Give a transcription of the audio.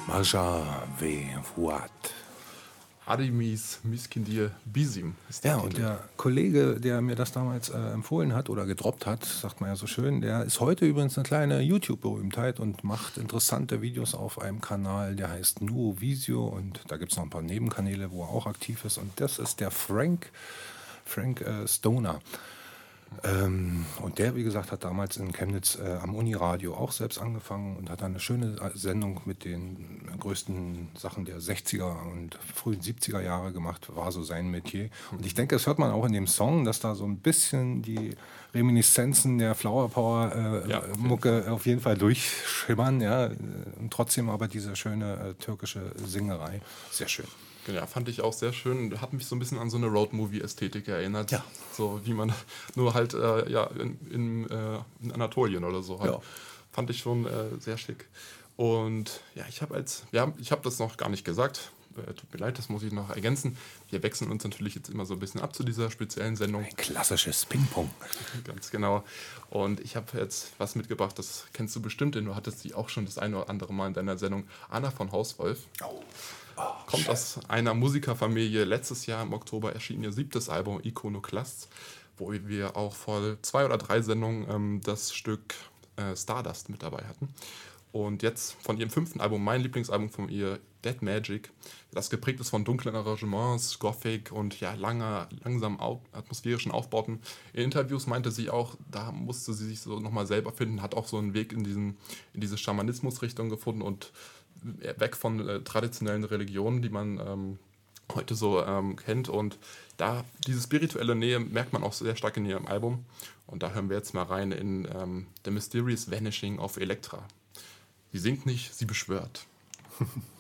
Maja ve Fuat. Adimis Miskindir Bisim ist der Ja, Titel. und der Kollege, der mir das damals empfohlen hat oder gedroppt hat, sagt man ja so schön, der ist heute übrigens eine kleine YouTube-Berühmtheit und macht interessante Videos auf einem Kanal, der heißt Nuo Visio, und da gibt es noch ein paar Nebenkanäle, wo er auch aktiv ist, und das ist der Frank Stoner. Und der, wie gesagt, hat damals in Chemnitz am Uniradio auch selbst angefangen und hat dann eine schöne Sendung mit den größten Sachen der 60er und frühen 70er Jahre gemacht, war so sein Metier. Und ich denke, das hört man auch in dem Song, dass da so ein bisschen die Reminiszenzen der Flower Power Ja, auf jeden Mucke auf jeden Fall durchschimmern, ja, und trotzdem aber diese schöne türkische Singerei. Sehr schön. Genau, fand ich auch sehr schön. Hat mich so ein bisschen an so eine Road-Movie-Ästhetik erinnert. Ja. So wie man nur halt in Anatolien oder so halt. Ja. Fand ich schon sehr schick. Und ja, ich habe das noch gar nicht gesagt. Tut mir leid, das muss ich noch ergänzen. Wir wechseln uns natürlich jetzt immer so ein bisschen ab zu dieser speziellen Sendung. Ein klassisches Ping-Pong. Ganz genau. Und ich habe jetzt was mitgebracht, das kennst du bestimmt, denn du hattest die auch schon das eine oder andere Mal in deiner Sendung. Anna von Hauswolf. Kommt aus einer Musikerfamilie. Letztes Jahr im Oktober erschien ihr 7. Album Ikonoclasts, wo wir auch vor 2 oder 3 Sendungen das Stück Stardust mit dabei hatten. Und jetzt von ihrem 5. Album, mein Lieblingsalbum von ihr, Dead Magic, das geprägt ist von dunklen Arrangements, Gothic und ja, langsam atmosphärischen Aufbauten. In Interviews meinte sie auch, da musste sie sich so nochmal selber finden, hat auch so einen Weg in diese Schamanismus-Richtung gefunden und weg von traditionellen Religionen, die man heute so kennt. Und da diese spirituelle Nähe merkt man auch sehr stark in ihrem Album. Und da hören wir jetzt mal rein in The Mysterious Vanishing of Elektra. Sie singt nicht, sie beschwört.